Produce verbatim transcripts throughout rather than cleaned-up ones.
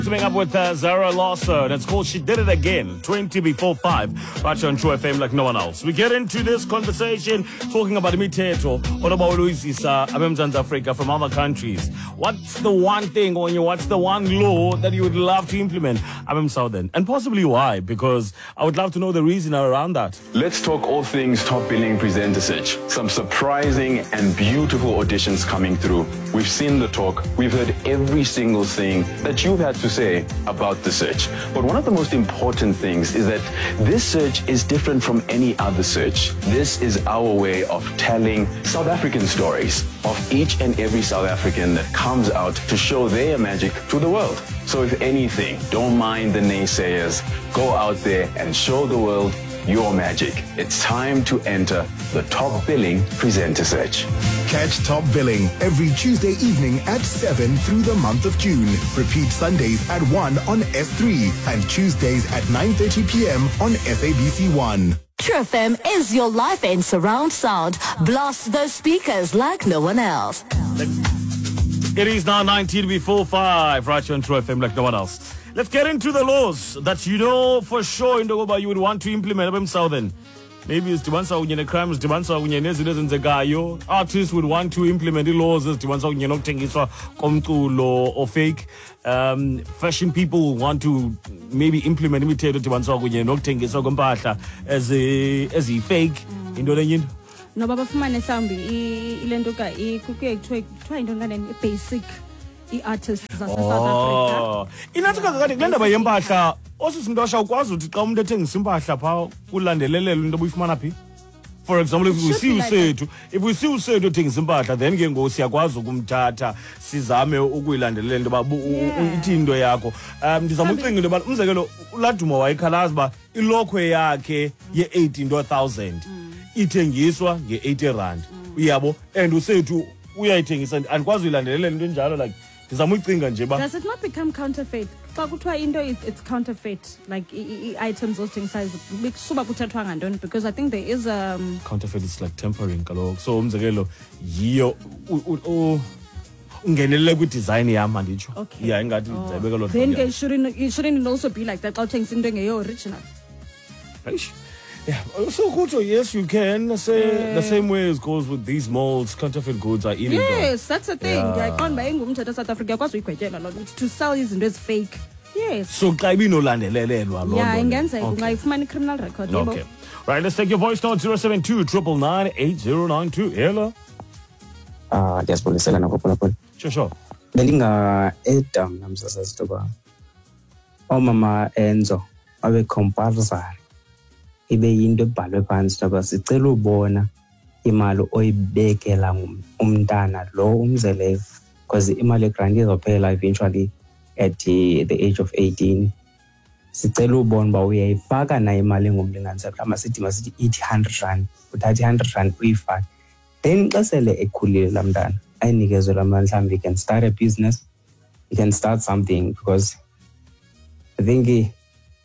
Coming up with uh, Zara Lawson. It's called She Did It Again, twenty before five, right on True F M like no one else. We get into this conversation talking about imithetho, what about Louisisa, Abemzan's Africa from other countries. What's the one thing, or what's the one law that you would love to implement, Abem Southern? And possibly why? Because I would love to know the reason around that. Let's talk all things top billing presenter search. Some surprising and beautiful auditions coming through. We've seen the talk. We've heard every single thing that you've had to say about the search. But one of the most important things is that this search is different from any other search. This is our way of telling South African stories of each and every South African that comes out to show their magic to the world. So if anything, don't mind the naysayers. Go out there and show the world your magic. It's time to enter the Top Billing Presenter Search. Catch Top Billing every Tuesday evening at seven through the month of June. Repeat Sundays at one on S three and Tuesdays at nine thirty p.m. on S A B C one. True F M is your life and surround sound. Blast those speakers like no one else. It is now nineteen before five, right here on True F M like no one else. Let's get into the laws that you know for sure in Dogoba you would want to implement Abem Southern. Maybe it's Dibansa Unyene crimes, Dibansa Unyene citizens Gayo. Artists would want to implement the laws as Dibansa Unyene Tengiswa Komkulo or fake. Um, fashion people want to maybe implement imitated Dibansa Unyene Tengiswa Gompata as a as a fake. In the no baba fumane mhlawumbi ilento ka ikuke kuthiwa kuthiwa into ngane basic i-artists zase South Africa. Inathi kakade kule ndaba yempahla osisimuntu asha ukwazi ukuthi xa umuntu ethengisa impahla pha kulandelelelo into obuyifumana phi. For example, if we see usethu, if we see usethu ethengisa impahla, then ke ngoku siyakwazi ukumthatha sizame ukuyilandelela into ba ithi into yakho. Um ndizama ucinga into ba umzekelo uLaduma wayekhalaza ba ilokhwe yakhe ye eighteen thousand ithengiswa nge eighty rand. Uyabo and usethu uyayithengisa andikwazi uyilandelela into enjalo like ndizama ucinga nje ba. Does it not become counterfeit? Xa kuthiwa into it's counterfeit like items ozithengisa bekusuba kuthethwa ngantoni because I think there is um counterfeit is like tempering kaloku. So umzekelo yiyo ungenelele ku design yami anditsho. Yeah ingathi ndibeka lo. Then it shouldn't it shouldn't also be like that xa uthengisa into engeyo original. Eish. Yeah, so good. Yes, you can say yeah. The same way as goes with these molds. Counterfeit goods are illegal. Yes, that's the thing. Yeah. I can't buy ngumthetho South Africa kwazi uyikhwetshela lo to sell izinto ezi fake. Yes. So xa ibinolandelelelwa lo. Yeah, ingenzeka ungayifumana criminal record. Okay. Right, let's take your voice note zero seven two nine nine eight zero nine two. Hello. Ah, ndiyasibulisela nakho phone. Sure, sure. Belinga Adam namsasazi toba. Omama Enzo abe compulsory. Ibe yinto ebhalwe phansi ngoba sicela ubona imali oyibekela umntana lo umzeleyo because imali grant izophela eventually at the, the age of eighteen. Sicela ubona ba uyayifaka na imali ngomlinganiselo kama sithi masithi eight hundred rand uthatha one hundred rand uyifaka then xa sele ekhulile lamntana ayinikezwe lamandla mhlawumbe you can start a business, you can start something because I think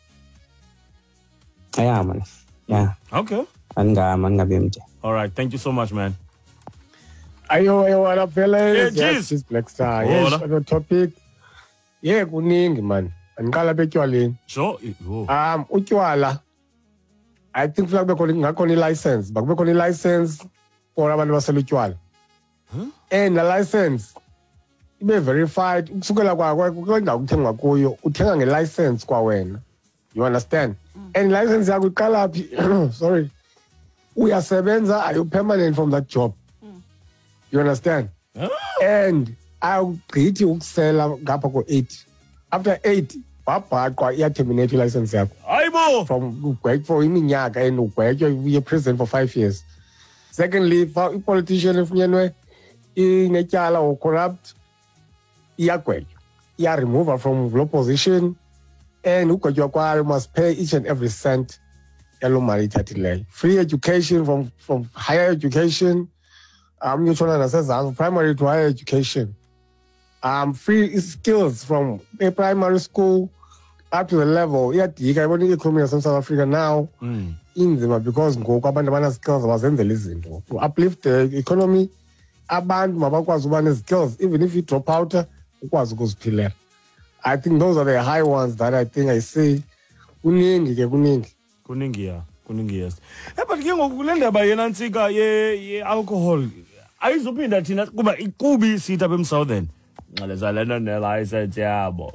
yeah man. Yeah. Okay. Anga man ngabemte. All right. Thank you so much, man. Ayo ayo wala fellas. Yeah, yes, this Black Star. Yes, on topic. Yeah, kuningi man. Angiqala betywaleni. Sure. Um utywala. I think funa kube khona ngakhona license. Bakube khona license for abantu basela utywala. Huh? And the license ibe verified kusukela kwa kule ndawo kuthengwa kuyo uthenga nge-license kwa wena. You understand? Mm. And license yakho iqala phi? Sorry. Uyasebenza, are you permanent from that job? Mm. You understand? Oh. And awugqithi ukusela ngapha ko eight. After eight, wabhaqwa iya terminate license yakho. Hayibo. From ugwetywa for iminyaka and ugwetywa uye prison for five years. Secondly, for a politician efunyenwe inetyala or corrupt iyagwetywa. Iya remove from low position. And you must pay each and every cent. Free education from, from higher education. Um, primary to higher education. Um, free skills from a primary school up to the level. Yeah, you can only economy of South Africa now. Mm. In them because go skills was in the listen to uplift the economy. Abantu mabakwazi ubane skills even if you drop out ukwazi ukuziphilela. I think those are the high ones that I think I say kuningi ke kuningi. Kuningi ya, kuningi yes. Eh but ke ngoku kule ndaba yena ntsika ye ye alcohol ayizophinda thina kuba ikubi sithi apha eMsouthern. Nxaleza lena ne license yabo.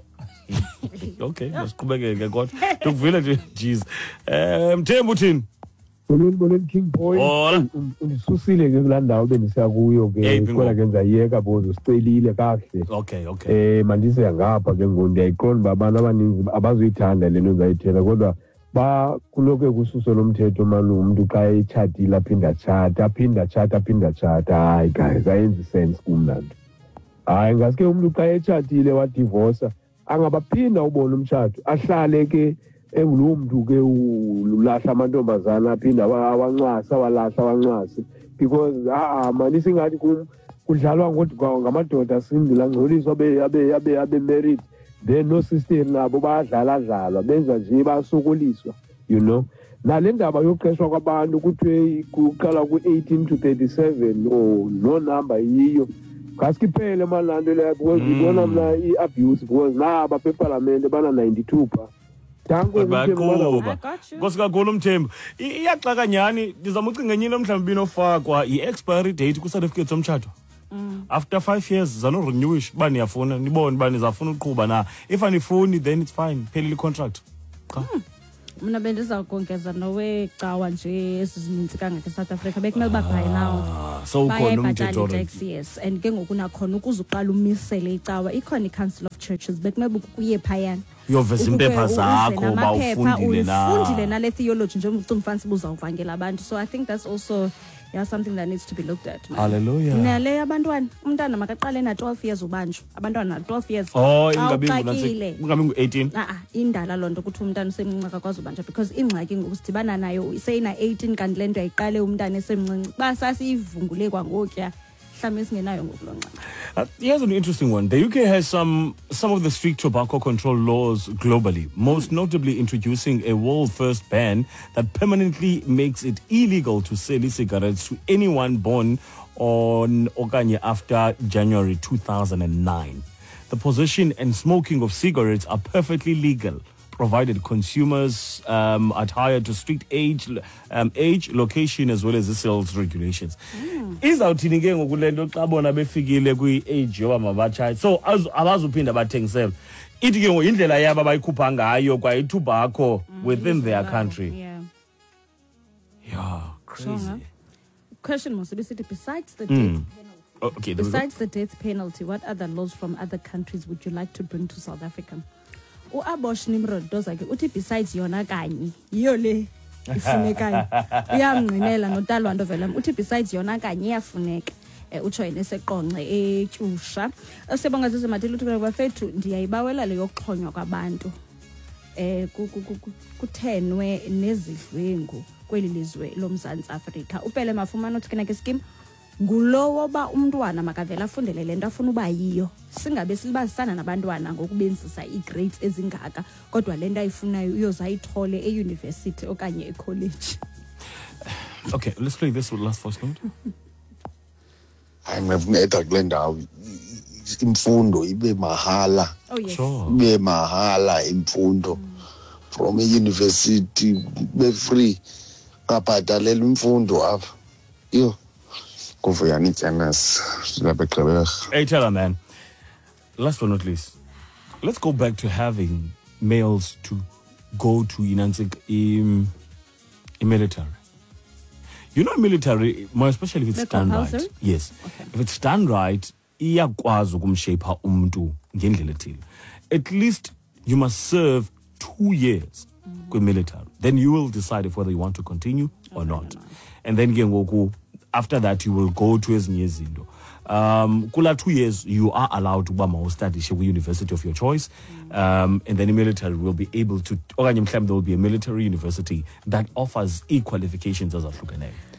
Okay, masiqhubekeke kodwa. Tukuvile nje jeez. Eh Mthembu uthini? Bonini bonini King Boy. Hola. Undisusile ke kulaa ndawo bendisiya kuyo ke khona ke ndizayiyeka bozo sicelile kakuhle. Okay, okay. Eh mandise ngapha ke ngoku ndiyayiqonda uba abantu abaninzi abazuyithanda le nto ndizayithela kodwa ba kuloko kususwe lo mthetho malunga umuntu xa etshatile aphinde atshata aphinde atshata aphinde atshata hayi guys ayenzi sense kum laa nto. Hayi ngaske umuntu xa etshatile wadivosa angabaphinda ubona umtshato ahlale ke enguloo mntu ke ulahla amantombazana aphinda awancwasa awalahla awancwasi because a-a mani singathi kum kudlalwa ngamadoda asindile angcoliswa abe abe abe married then no sister nabo bayadlala dlalwa benza nje basokoliswa you know nale ndaba yoqeshwa kwabantu kuthiwe kuqala ku-eighteen to thirty-seven or no number yiyo ngasikiphele malanto leyo because ngibona mna i-abuse because naba beparlamente bana-ninety-two pha Bayakuba. Nkosi kakhulu Mthembu. Iyaxaka nyani ndizama ucinga enye nomhlawumbi binofakwa i-expiry date ku-certificate somtshato. After five years zano renewish bani yafuna nibone bani zafuna uqhuba na if anifuni then it's fine phelile contract. Cha. Mina bendiza kongeza nowe cawa nje esizininzi kangaka eSouth Africa bekumele uba by now. So ukhona umthetho tax yes and ke ngoku nakhona ukuze uqala umisele icawa ikhona i-Council of Churches bekumele ukuye phayana. Uyoveza impepha zakho ba ufundile na. Ufundile na le theology nje ucinga fancy buzawuvangela abantu so I think that's also yeah something that needs to be looked at. Man. Hallelujah. Nale abantwana umntana makaqale na twelve years ubanjwa abantwana na twelve years. Oh ingabi ingabi ngu-eighteen. Ah ah indala lonto ukuthi umntana usemncinci akakwazi ubanjwa because ingxaki ngokusidibana nayo sayina eighteen kanti lento ayiqale umntana esemncinci basasivungule kwangokya. Uh, here's an interesting one. The U K has some some of the strict tobacco control laws globally, most notably introducing a world-first ban that permanently makes it illegal to sell e-cigarettes to anyone born on okanye after January two thousand nine. The possession and smoking of cigarettes are perfectly legal, provided consumers um, adhere to strict age, um, age, location, as well as the sales regulations. Izawuthini ke ngokulento xa bona befikile kwi-age yoba mabatshaye so abazuphinda bathengisela ithi ke ngoyindlela yabo abayikhupha ngayo kwa itobacco within their country. Yeah. Yeah, crazy. So, question must be besides the Mm. death penalty. Oh, okay, Besides the death penalty, what other laws from other countries would you like to bring to South Africa? U-Abosh Nimrod doza ke uthi besides yona kanye yiyo le ifunekayo uyamnqinela notalwanto vele uthi besides yona kanye iyafuneka utsho yena eseqonce etyusha sibonga zizemathile uthi bafethu ndiyayibawela le yokuxhonywa kwabantu eh kuthenwe nezidlwengu kweli lizwe loMzantsi Afrika upele mafumana uthi kenake skim ngulowo ba umntwana makavela afundele lento afuna uba yiyo singabe silibazisana nabantwana ngokubenzisa i-grades ezingaka kodwa lento ayifunayo uyoza ayithole e-university okanye e-college. Okay, let's play this with last voice note. I'm never kule ndawo imfundo ibe mahala. Oh yes. Sure. Ibe mahala imfundo from a university be free ngabhadalela imfundo apha. Yo. Hey, tell her, man. Last but not least, let's go back to having males to go to Inansik in, in military. You know, military, more especially if it's done right. Yes. Okay. If it's done right, iyakwazi ukumshape umuntu ngendlela ethile. At least you must serve two years mm. military. Then you will decide if whether you want to continue or okay, not. No. And then ngoku after that, you will go to ezinye izinto. Um, kula two years, you are allowed to bama study at university of your choice. Um, and then the military will be able to, or there will be a military university that offers e-qualifications as a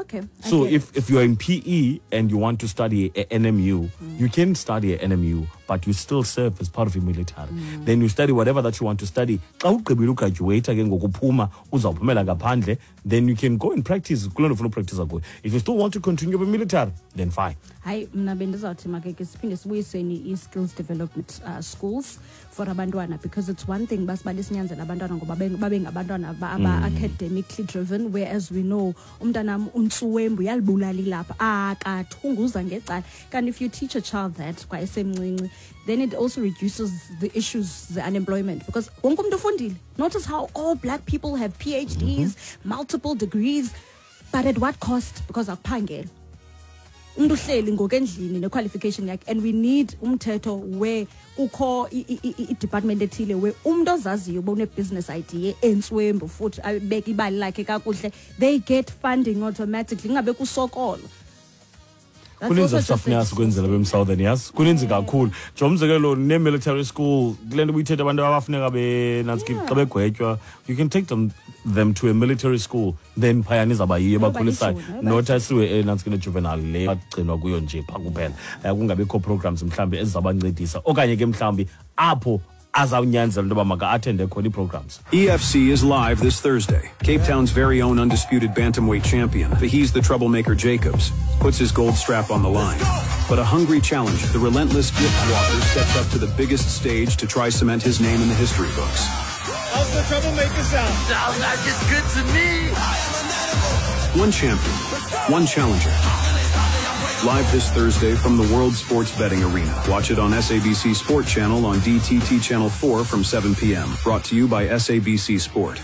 Okay. I So get if, it. if you're in P E and you want to study at N M U, mm. you can study at N M U, but you still serve as part of your military. Mm. Then you study whatever that you want to study. Xa ugqibile ugraduate ke ngokuphuma uzawuphumela ngaphandle, then you can go and practice. Practice. If you still want to continue with military, then fine. Hayi mna bendizawuthi makeke siphinde sibuyiseni i-skills development uh, schools for abantwana, because it's one thing basibale sinyanzela abantwana ngoba babe ngabantwana aba-academically driven, whereas we know umntanam untsuwembu yalibulali lapha akathunguza ngecala. And if you teach a child that kwa esemncinci, then it also reduces the issues, the unemployment, because wonke umuntu ufundile. Notice how all black people have P H Ds, mm-hmm. multiple degrees, but at what cost? Because akuphangela. Umuntu hleli ngokendlini ne-qualification yakhe, and we need umthetho where ukho i-department ethile where umuntu ozaziyo ubone business idea entswembu futhi abeke ibali lakhe kakuhle, they get funding automatically, ingabe kusokolo. Kuninzi stuffnyas kwenzela bemsouthern yas kuninzi kakhulu nje umzekelo ne-military school kule nto buyithetha abantu abafuneka benantsiki xa begwetywa, you can take them them to a military school, then phayana izawuba yiyo bakhulisayo, not asiwe enantsiki ne-juvenile le bagcinwa kuyo nje pha kuphela, kungabikho programs mhlawumbi ezizabancedisa okanye ke mhlawumbi apho azawunyanzela into yoba maka-athende khona ii-programs. E F C is live this Thursday. Cape Town's very own undisputed bantamweight champion, He's the troublemaker Jacobs, puts his gold strap on the line. But a hungry challenger, the relentless gift walker, steps up to the biggest stage to try cement his name in the history books. How's the troublemaker sound? Sounds like it's good to me. One champion, one challenger. Live this Thursday from the World Sports Betting Arena. Watch it on S A B C Sport Channel on D T T Channel four from seven p.m. Brought to you by S A B C Sport.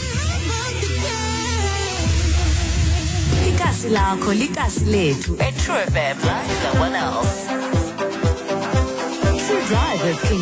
Ikasi lakho likasi lethu at True F M, like no one else. True Drive with King